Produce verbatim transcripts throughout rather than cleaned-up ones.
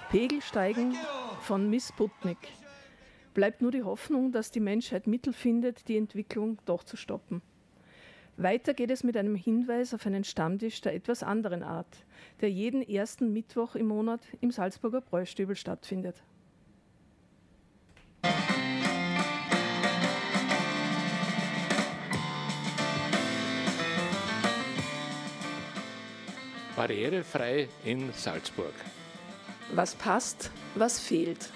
Pegel steigen von Miss Sputnik. Bleibt nur die Hoffnung, dass die Menschheit Mittel findet, die Entwicklung doch zu stoppen. Weiter geht es mit einem Hinweis auf einen Stammtisch der etwas anderen Art, der jeden ersten Mittwoch im Monat im Salzburger Bräustübel stattfindet. Barrierefrei in Salzburg. Was passt, was fehlt?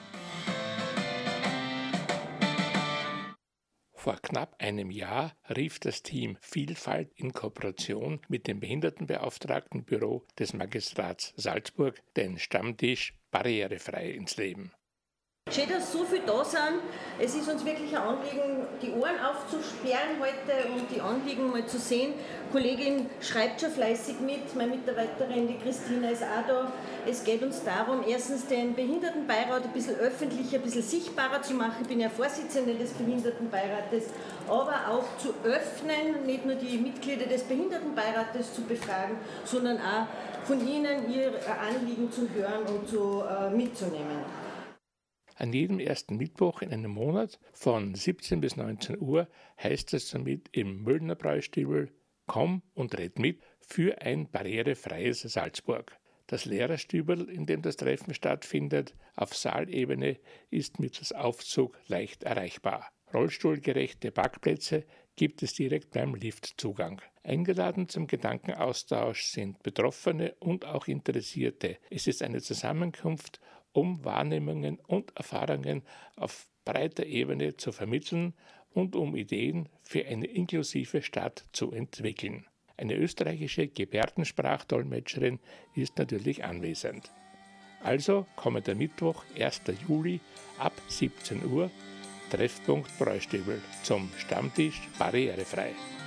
Vor knapp einem Jahr rief das Team Vielfalt in Kooperation mit dem Behindertenbeauftragtenbüro des Magistrats Salzburg den Stammtisch Barrierefrei ins Leben. Schön, dass so viele da sind. Es ist uns wirklich ein Anliegen, die Ohren aufzusperren heute und die Anliegen mal zu sehen. Die Kollegin schreibt schon fleißig mit, meine Mitarbeiterin, die Christina, ist auch da. Es geht uns darum, erstens den Behindertenbeirat ein bisschen öffentlicher, ein bisschen sichtbarer zu machen. Ich bin ja Vorsitzende des Behindertenbeirates, aber auch zu öffnen, nicht nur die Mitglieder des Behindertenbeirates zu befragen, sondern auch von ihnen ihr Anliegen zu hören und zu, äh, mitzunehmen. An jedem ersten Mittwoch in einem Monat von siebzehn bis neunzehn Uhr heißt es somit im Müllner Bräustübel: Komm und red mit für ein barrierefreies Salzburg. Das Lehrerstübel, in dem das Treffen stattfindet, auf Saalebene, ist mittels Aufzug leicht erreichbar. Rollstuhlgerechte Parkplätze gibt es direkt beim Liftzugang. Eingeladen zum Gedankenaustausch sind Betroffene und auch Interessierte. Es ist eine Zusammenkunft, um Wahrnehmungen und Erfahrungen auf breiter Ebene zu vermitteln und um Ideen für eine inklusive Stadt zu entwickeln. Eine österreichische Gebärdensprachdolmetscherin ist natürlich anwesend. Also kommender Mittwoch, erster Juli ab siebzehn Uhr, Treffpunkt Bräustübel zum Stammtisch Barrierefrei.